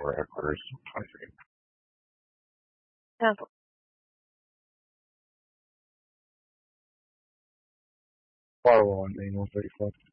or Eckers, I think. Yeah. Firewall name 135.